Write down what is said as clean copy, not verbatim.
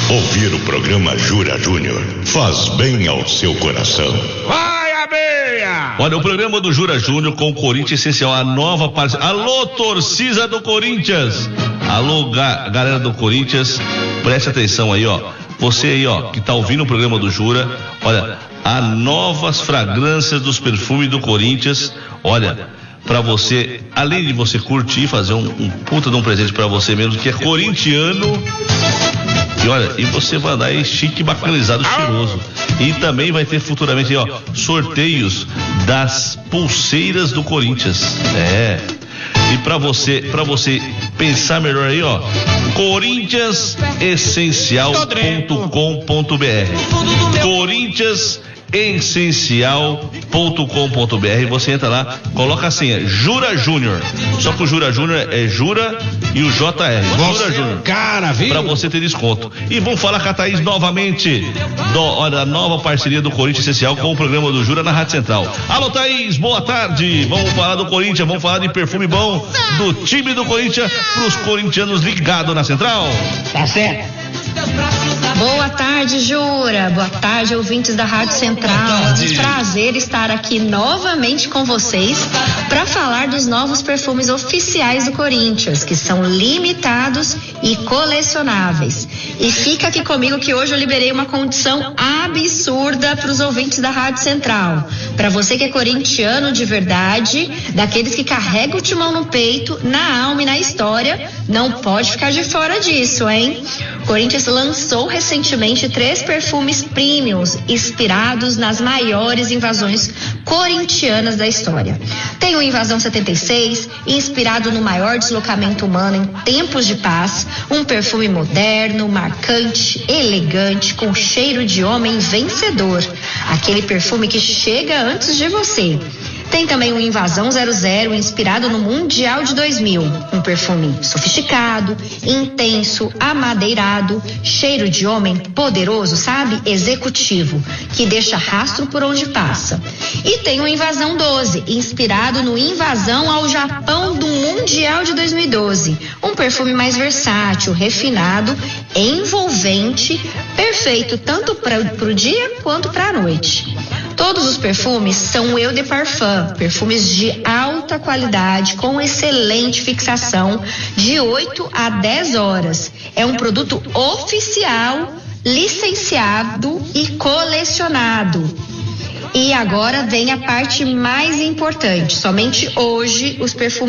Ouvir o programa Jura Júnior faz bem ao seu coração. Vai, abelha! Olha, o programa do Jura Júnior com o Corinthians Essencial, a nova parceria. Alô, torcida do Corinthians! Alô, galera do Corinthians, preste atenção aí, ó. Você aí, ó, que tá ouvindo o programa do Jura, olha, há novas fragrâncias dos perfumes do Corinthians, olha, pra você, além de você curtir, fazer um puta de um presente pra você mesmo, que é corintiano. E olha, e você vai andar aí chique, bacanizado, cheiroso. E também vai ter futuramente aí, ó, sorteios das pulseiras do Corinthians. E pra você pensar melhor aí, ó, corinthianessencial.com.br. corinthianessencial.com.br. Você entra lá, coloca a senha Jura Júnior. Só que o Jura Júnior é Jura e o JR. Jura Júnior. Cara, viu? Pra você ter desconto. E vamos falar com a Thaís novamente. Olha, a nova parceria do Corinthians Essencial com o programa do Jura na Rádio Central. Alô, Thaís, boa tarde. Vamos falar do Corinthians, vamos falar de perfume bom do time do Corinthians pros corintianos ligados na Central. Tá certo. Boa tarde, Jura. Boa tarde, ouvintes da Rádio Central. É um prazer estar aqui novamente com vocês para falar dos novos perfumes oficiais do Corinthians, que são limitados e colecionáveis. E fica aqui comigo que hoje eu liberei uma condição absurda para os ouvintes da Rádio Central. Para você que é corintiano de verdade, daqueles que carregam o timão no peito, na alma e na história, não pode ficar de fora disso, hein? O Corinthians lançou recentemente 3 perfumes premiums inspirados nas maiores invasões corintianas da história. Tem o Invasão 76, inspirado no maior deslocamento humano em tempos de paz, um perfume moderno, marcante, elegante, com cheiro de homem vencedor, aquele perfume que chega antes de você. Tem também o Invasão 00, inspirado no Mundial de 2000. Um perfume sofisticado, intenso, amadeirado, cheiro de homem poderoso, sabe? Executivo, que deixa rastro por onde passa. E tem o Invasão 12, inspirado no Invasão ao Japão do Mundial de 2012. Um perfume mais versátil, refinado, envolvente, perfeito tanto para o dia quanto para a noite. Todos os perfumes são Eau de Parfum, perfumes de alta qualidade, com excelente fixação, de 8 a 10 horas. É um produto oficial, licenciado e colecionado. E agora vem a parte mais importante. Somente hoje os perfumes